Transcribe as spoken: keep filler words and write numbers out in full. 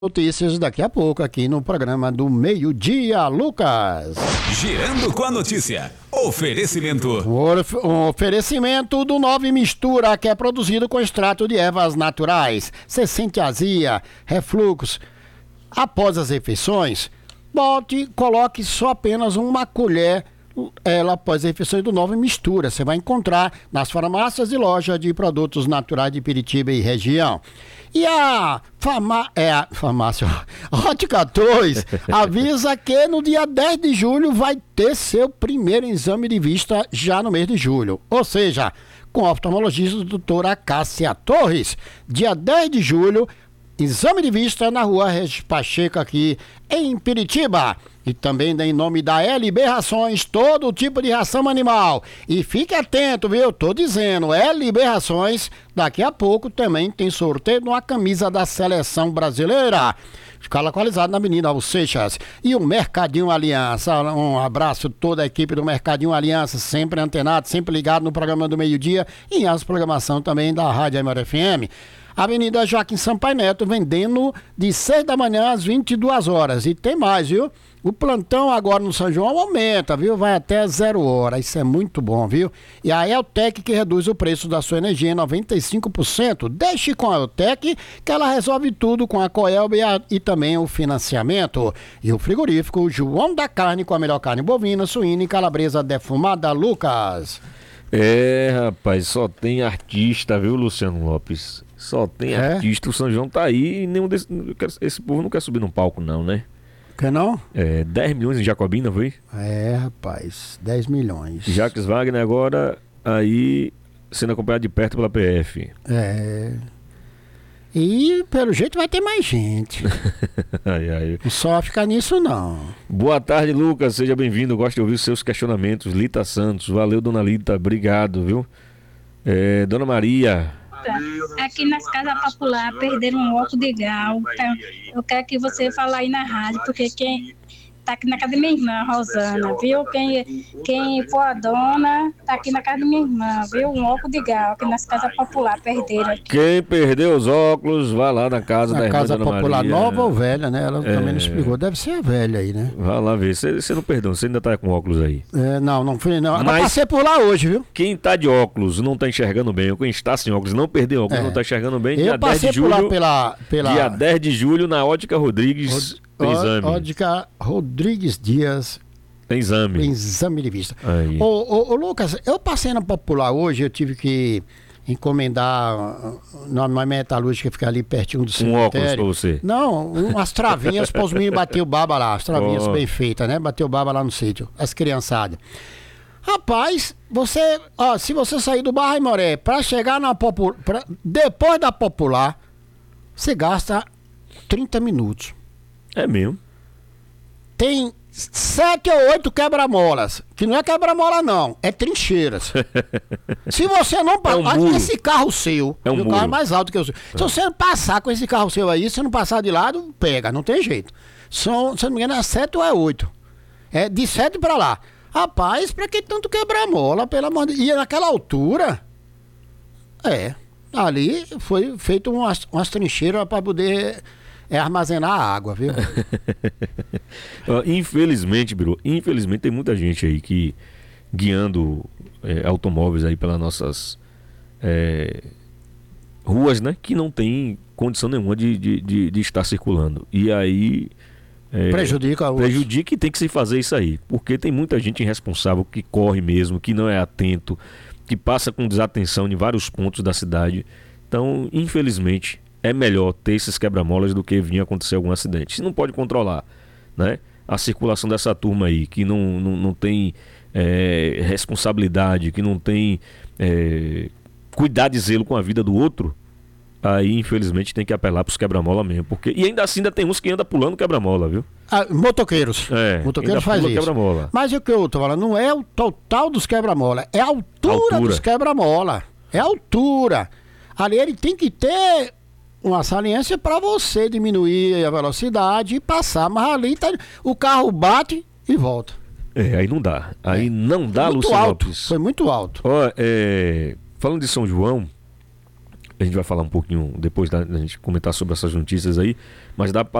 Notícias daqui a pouco aqui no programa do Meio-Dia, Lucas. Girando com a notícia. Oferecimento. O oferecimento do Nove Mistura, que é produzido com extrato de ervas naturais. Você sente azia, refluxo. Após as refeições, bote, coloque só apenas uma colher ela após as refeições do Nove Mistura. Você vai encontrar nas farmácias e lojas de produtos naturais de Piritiba e região. E a, fama, é, a farmácia Ótica Torres avisa que no dia dez de julho vai ter seu primeiro exame de vista já no mês de julho. Ou seja, com a oftalmologista doutora Cássia Torres, dia dez de julho, exame de vista na rua Regis Pacheco aqui em Piritiba. E também em nome da L B Rações, todo tipo de ração animal. E fique atento, viu? Tô dizendo, L B Rações, daqui a pouco também tem sorteio de uma camisa da Seleção Brasileira. Fica localizado na Avenida Alceixas. E o Mercadinho Aliança, um abraço a toda a equipe do Mercadinho Aliança, sempre antenado, sempre ligado no programa do meio-dia e as programação também da Rádio M R F M. Avenida Joaquim Sampaio Neto, vendendo de seis da manhã às vinte e duas horas. E tem mais, viu? O plantão agora no São João aumenta, viu? Vai até zero hora. Isso é muito bom, viu? E a Eltec que reduz o preço da sua energia em noventa e cinco por cento. Deixe com a Eltec que ela resolve tudo com a Coelba e, a, e também o financiamento. E o frigorífico João da Carne com a melhor carne bovina, suína e calabresa defumada. Lucas. É, rapaz, só tem artista, viu, Luciano Lopes? Só tem é? artista. O São João tá aí e nenhum desse, esse povo não quer subir num palco, não, né? Quer não? É, dez milhões em Jacobina, foi? É, rapaz, dez milhões. Jacques Wagner agora aí sendo acompanhado de perto pela P F. É. E pelo jeito vai ter mais gente. ai, ai. Não só ficar nisso, não. Boa tarde, Lucas. Seja bem-vindo. Gosto de ouvir os seus questionamentos. Lita Santos. Valeu, dona Lita. Obrigado, viu? É, dona Maria. Aqui nas casas populares perderam um óculos de grau. Então, eu quero que você fale aí na rádio, porque quem tá aqui na casa da minha irmã, Rosana, viu? Quem, quem for a dona, tá aqui na casa da minha irmã, viu? Um óculos de grau, aqui nas casas populares perderam aqui. Quem perdeu os óculos, vai lá na casa na da irmã casa Dona popular Maria. Nova ou velha, né? Ela é... também não explicou. Deve ser a velha aí, né? Vai lá ver. Você não perdeu, você ainda tá com óculos aí. É, não, não fui, não. Mas eu passei por lá hoje, viu? Quem tá de óculos não tá enxergando bem, ou quem está sem óculos não perdeu óculos, é. não tá enxergando bem. Eu dia passei dez de por julho, lá pela, pela... Dia dez de julho na Ótica Rodrigues. Rod... Tem exame. Ótica Rodrigues Dias. Tem exame. Tem exame de vista. Aí. Ô, ô, ô, Lucas, eu passei na Popular hoje, eu tive que encomendar numa metalúrgica que fica ali pertinho do cemitério. Um óculos pra você? Não, umas travinhas para os meninos bater o baba lá, as travinhas oh. bem feitas, né? Bater o baba lá no sítio, as criançadas. Rapaz, você, ó, se você sair do Barra Imoré para chegar na Popular, pra, depois da Popular, você gasta trinta minutos. É mesmo? Tem sete ou oito quebra-molas, que não é quebra-mola não, é trincheiras. Se você não passar, é um esse carro seu, é um o carro é mais alto que o seu. É. Se você passar com esse carro seu aí, se você não passar de lado, pega, não tem jeito. São, se não me engano, é sete ou é oito. É de sete pra lá. Rapaz, pra que tanto quebra-mola, pelo amor de Deus? E naquela altura, é, ali foi feito umas, umas trincheiras pra poder... É armazenar a água, viu? Infelizmente, Biru, infelizmente tem muita gente aí que guiando é, automóveis aí pelas nossas é, ruas, né? Que não tem condição nenhuma de, de, de, de estar circulando. E aí... É, prejudica a Prejudica e tem que se fazer isso aí. Porque tem muita gente irresponsável que corre mesmo, que não é atento, que passa com desatenção em vários pontos da cidade. Então, infelizmente... é melhor ter esses quebra-molas do que vir acontecer algum acidente. Se não pode controlar, né, a circulação dessa turma aí, que não, não, não tem é, responsabilidade, que não tem é, cuidado e zelo com a vida do outro, aí infelizmente tem que apelar para os quebra-mola mesmo. Porque... E ainda assim ainda tem uns que andam pulando quebra-mola, viu? Ah, motoqueiros. É, motoqueiros faz isso. Quebra-mola. Mas o que eu tô falando não é o total dos quebra-mola, é a altura, altura. dos quebra-mola. É a altura. Ali ele tem que ter... uma saliência para você diminuir a velocidade e passar, mas ali tá, o carro bate e volta. É, aí não dá. Aí é. não dá, Luciano Luciano Lopes. Lopes. Foi muito alto. Ó, é, falando de São João, a gente vai falar um pouquinho depois da, da gente comentar sobre essas notícias aí, mas dá para